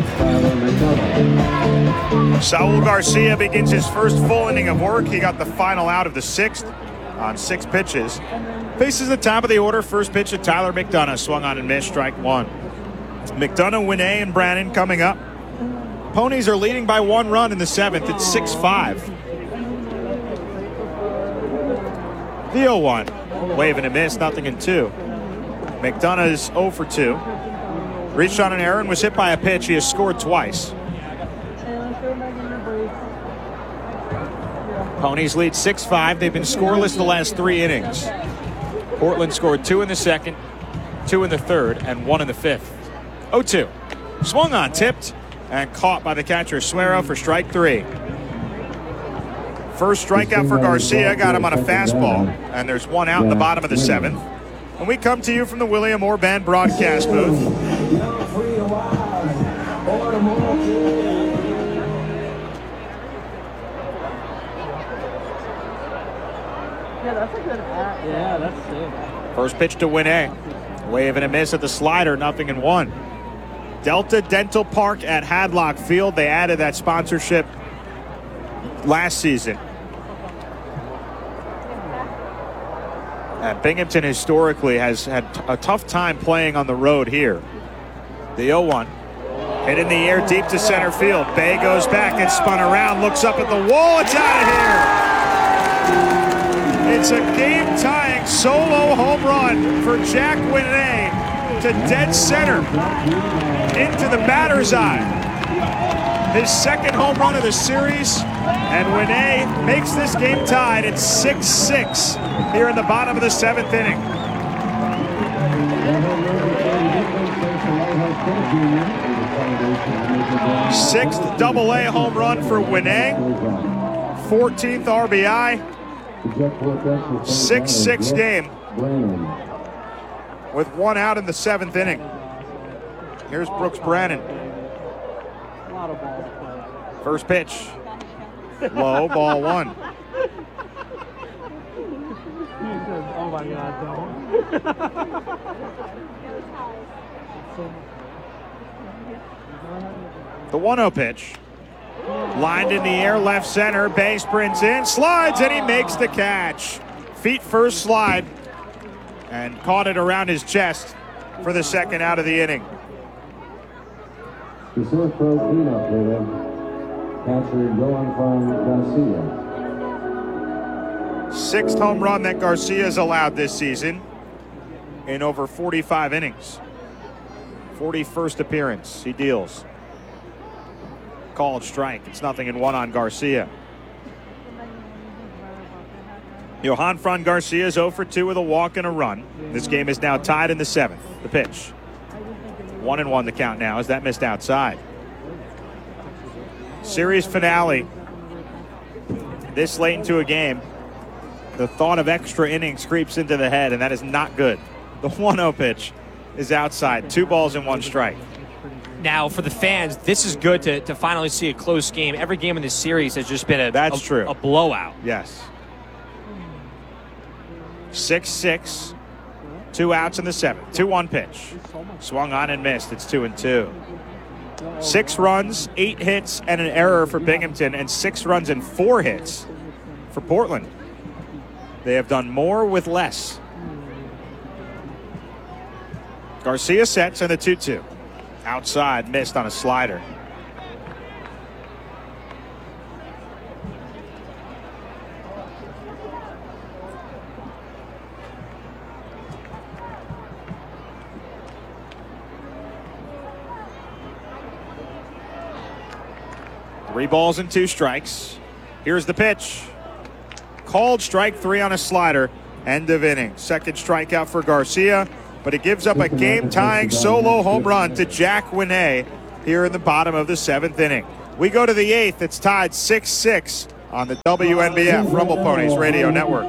Saul Garcia begins his first full inning of work. He got the final out of the sixth on 6 pitches. Faces the top of the order. First pitch to Tyler McDonough. Swung on and missed, strike 1. McDonough, Winay, and Brannon coming up. Ponies are leading by 1 run in the 7th. It's 6-5. The 0-1. Wave and a miss, nothing in 2. McDonough is 0 for 2. Reached on an error and was hit by a pitch. He has scored twice. Ponies lead 6-5. They've been scoreless the last 3 innings. Portland scored 2 in the 2nd, 2 in the 3rd, and 1 in the 5th. 0-2. Swung on, tipped, and caught by the catcher Suero for strike 3. First strikeout for Garcia, got him on a fastball, and there's 1 out in the bottom of the 7th. And we come to you from the William Orr Band broadcast booth. Yeah, that's a good hat. Yeah, that's sick. First pitch to Winay. Wave and a miss at the slider, nothing in 1. Delta Dental Park at Hadlock Field. They added that sponsorship last season. And Binghamton historically has had a tough time playing on the road here. The 0-1. Hit in the air deep to center field. Bay goes back and spun around, looks up at the wall. It's out of here. It's a game-tying solo home run for Jack Winay to dead center into the batter's eye. His 2nd home run of the series, and Winay makes this game tied at 6-6 here in the bottom of the 7th inning. Sixth Double-A home run for Winay. 14th RBI. 6-6 game with 1 out in the 7th inning. Here's Brooks Brannon. First pitch. Low, ball 1. Oh my God, The 1-0 pitch. Lined in the air, left center. Bay sprints in, slides, and he makes the catch. Feet first slide, and caught it around his chest for the 2nd out of the inning. The short throw cleanup hitter, catcher Johan Garcia. 6th home run that Garcia has allowed this season in over 45 innings. 41st appearance, he deals. Called strike. It's nothing in 1 on Garcia. Johan Fran Garcia is 0 for 2 with a walk and a run. This game is now tied in the 7th. The pitch. 1-1 the count now as that missed outside. Series finale this late into a game. The thought of extra innings creeps into the head, and that is not good. The 1-0 pitch is outside. 2 balls and 1 strike. Now, for the fans, this is good to finally see a close game. Every game in this series has just been a blowout. Yes. 6-6. 2 outs in the 7th. 2-1 pitch. Swung on and missed. It's 2-2. 6 runs, 8 hits, and an error for Binghamton, and 6 runs and 4 hits for Portland. They have done more with less. Garcia sets and the 2-2. Outside, missed on a slider. Three balls and 2 strikes. Here's the pitch. Called strike 3 on a slider. End of inning. 2nd strikeout for Garcia, but it gives up a game-tying solo home run to Jack Winay here in the bottom of the 7th inning. We go to the 8th. It's tied 6-6 on the WNBF Rumble Ponies Radio Network.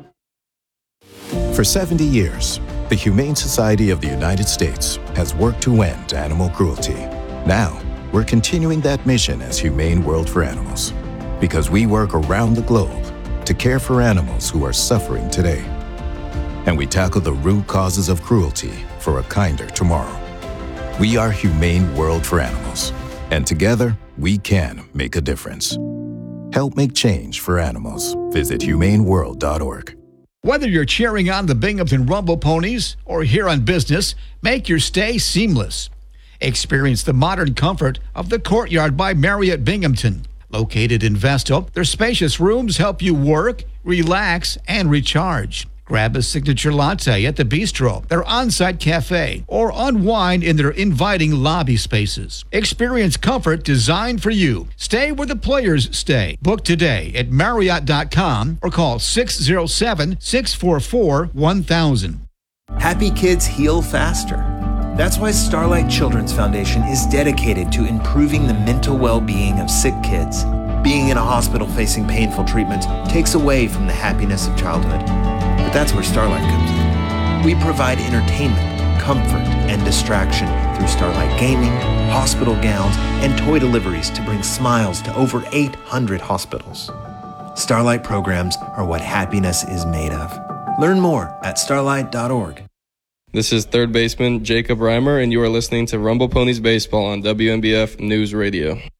For 70 years, the Humane Society of the United States has worked to end animal cruelty. Now, we're continuing that mission as Humane World for Animals, because we work around the globe to care for animals who are suffering today. And we tackle the root causes of cruelty for a kinder tomorrow. We are Humane World for Animals, And together, we can make a difference. Help make change for animals. Visit humaneworld.org. Whether you're cheering on the Binghamton Rumble Ponies or here on business, make your stay seamless. Experience the modern comfort of the Courtyard by Marriott Binghamton. Located in Vestal, their spacious rooms help you work, relax, and recharge. Grab a signature latte at the bistro, their on-site cafe, or unwind in their inviting lobby spaces. Experience comfort designed for you. Stay where the players stay. Book today at Marriott.com or call 607-644-1000. Happy kids heal faster. That's why Starlight Children's Foundation is dedicated to improving the mental well-being of sick kids. Being in a hospital facing painful treatments takes away from the happiness of childhood. But that's where Starlight comes in. We provide entertainment, comfort, and distraction through Starlight gaming, hospital gowns, and toy deliveries to bring smiles to over 800 hospitals. Starlight programs are what happiness is made of. Learn more at starlight.org. This is third baseman Jacob Reimer, and you are listening to Rumble Ponies Baseball on WNBF News Radio.